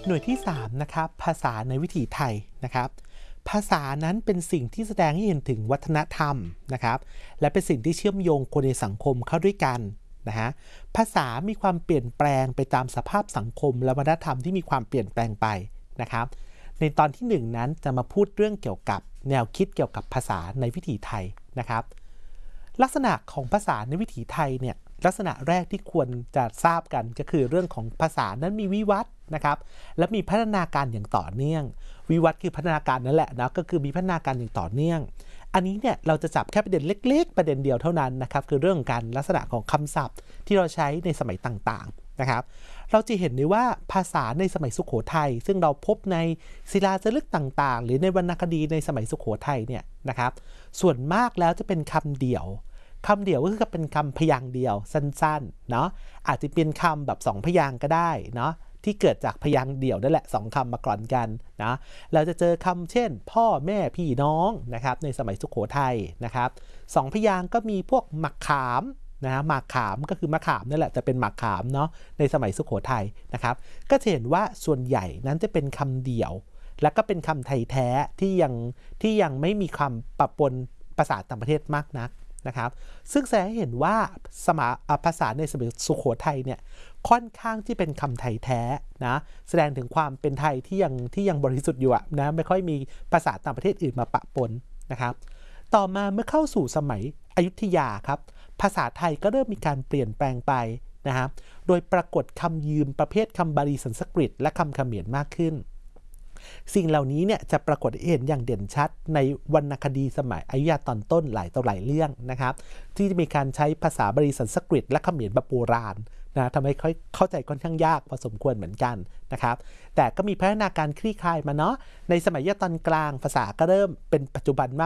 หน่วยที่3นะครับภาษาในวิถีไทยนะครับภาษานั้นเป็นสิ่งที่แสดงให้เห็นถึงวัฒนธรรมนะครับและเป็นสิ่งที่เชื่อมโยงคนในสังคมเข้าด้วยกันนะฮะภาษามีความเปลี่ยนแปลงไปตามสภาพสังคมและวัฒนธรรมที่มีความเปลี่ยนแปลงไปนะครับในตอนที่1นั้นจะมาพูดเรื่องเกี่ยวกับแนวคิดเกี่ยวกับภาษาในวิถีไทยนะครับลักษณะของภาษาในวิถีไทยเนี่ยลักษณะแรกที่ควรจะทราบกันก็คือเรื่องของภาษานั้นมีวิวัฒน์นะครับและมีพัฒนาการอย่างต่อเนื่องวิวัฒน์คือพัฒนาการนั่นแหละนะก็คือมีพัฒนาการอย่างต่อเนื่องอันนี้เนี่ยเราจะจับแค่ประเด็นเล็กๆประเด็นเดียวเท่านั้นนะครับคือเรื่องการลักษณะของคำศัพท์ที่เราใช้ในสมัยต่างๆนะครับเราจะเห็นได้ว่าภาษาในสมัยสุโขทัยซึ่งเราพบในศิลาจารึกต่างๆหรือในวรรณคดีในสมัยสุโขทัยเนี่ยนะครับส่วนมากแล้วจะเป็นคำเดี่ยวก็คือเป็นคำพยางค์เดียวสั้นๆเนาะอาจจะเป็นคำแบบ2พยางค์ก็ได้เนาะที่เกิดจากพยางค์เดี่ยวนั่นแหละ2คำมากร่อนกันนะเราจะเจอคำเช่นพ่อแม่พี่น้องนะครับในสมัยสุโขทัยนะครับ2พยางค์ก็มีพวกหมักขามนะหมากขามก็คือมะขามนั่นแหละแต่เป็นหมากขามเนาะในสมัยสุโขทัยนะครับก็จะเห็นว่าส่วนใหญ่นั้นจะเป็นคำเดี่ยวและก็เป็นคำไทยแท้ที่ยังไม่มีคำปะปนภาษาต่างประเทศมากนักนะครับซึ่งแสดงให้เห็นว่าภาษาในสมัยสุโขทัยเนี่ยค่อนข้างที่เป็นคำไทยแท้นะแสดงถึงความเป็นไทยที่ยังบริสุทธิ์อยู่อะนะไม่ค่อยมีภาษาต่างประเทศอื่นมาปะปนนะครับต่อมาเมื่อเข้าสู่สมัยอยุธยาครับภาษาไทยก็เริ่มมีการเปลี่ยนแปลงไปนะครับโดยปรากฏคำยืมประเภทคำบาลีสันสกฤตและคำเขมรมากขึ้นสิ่งเหล่านี้เนี่ยจะปรากฏให้เห็นอย่างเด่นชัดในวรรณคดีสมัยอยุธยาตอนต้นหลายต่อหลายเรื่องนะครับที่จะมีการใช้ภาษาบาลีสันสกฤตและเขมรแบบโบราณนะทำให้เข้าใจค่อนข้างยากพอสมควรเหมือนกันนะครับแต่ก็มีพัฒนาการคลี่คลายมาเนาะในสมัยอยุธยาตอนกลางภาษาก็เริ่มเป็นปัจจุบันมาก